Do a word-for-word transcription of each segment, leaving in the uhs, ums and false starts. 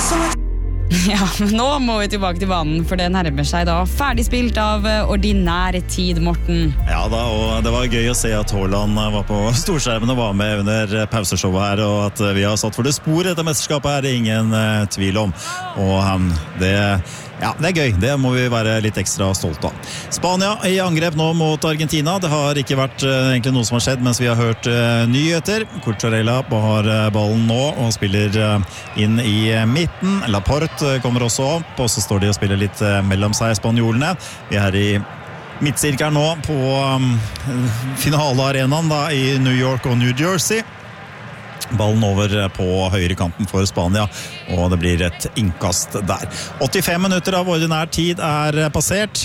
Ja, men nå må vi tilbake til banen, for det nærmer seg da ferdig spilt av ordinær tid, Morten. Ja da, og det var gøy å se at Haaland var på storskjermen og var med under pauseshowet her, og at vi har satt for det sporet etter mesterskapet er det ingen uh, tvil om. Og um, det, ja, det er gøy, det må vi være litt ekstra stolt av. Spania i angrep nå mot Argentina. Det har ikke vært uh, egentlig noe som har skjedd mens vi har hørt uh, nyheter. Cucurella har uh, ballen nå og spiller uh, inn i uh, midten. Laporte kommer også opp, og så står de og spiller litt mellom seg, spanjolene. Vi er her i midtsirkelen nå på um, finalearenaen da, i New York og New Jersey. Ballen over på høyre kanten for Spania, og det blir et innkast der. åttifem minutter av ordinær tid er passert.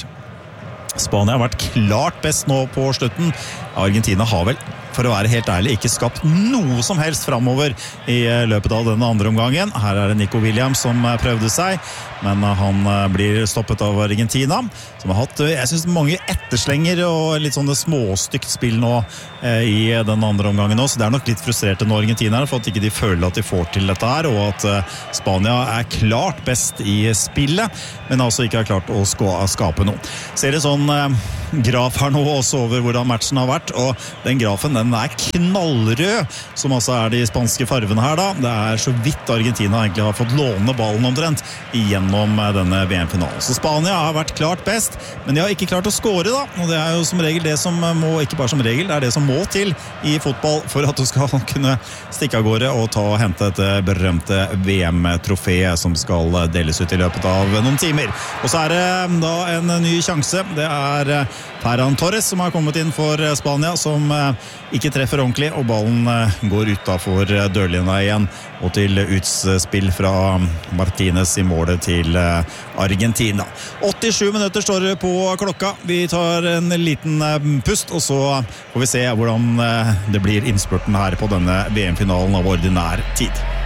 Spania har vært klart best nå på slutten. Argentina har vel, for å være helt ærlig, ikke skapt noe som helst fremover i løpet av denne andre omgangen. Her er det Nico Williams som prøvde seg, men han blir stoppet av Argentina, som har hatt, jeg synes, mange etterslenger og litt sånne småstygt spill nå eh, i den andre omgangen nå, så det er nok litt frustrerte nå Argentinerne for at ikke de føler at de får til dette her, og at eh, Spania er klart best i spillet, men altså ikke har klart å skape noe. Ser det sånn eh, graf her nå også over hvordan matchen har vært, og den grafen den er knallrød, som altså er de spanske farvene her da. Det er så vidt Argentina egentlig har fått låne ballen omtrent igjennom denne V M-finalen. Så Spania har vært klart best, men de har ikke klart å score da, og det er jo som regel det som må, ikke bare som regel, det er det som må til i fotball for at du skal kunne stikke av gårde og ta og hente et berømte V M-trofé som skal deles ut i løpet av noen timer. Og så er det da en ny sjanse. Det er Ferran Torres som har kommet inn for Spania, som ikke treffer ordentlig, og ballen går utenfor dørlinja igjen, og til utspill fra Martinez i målet til Argentina. åttisju minutter står det på klokka. Vi tar en liten pust, og så får vi se hvordan det blir innspurten her på denne V M-finalen av ordinær tid.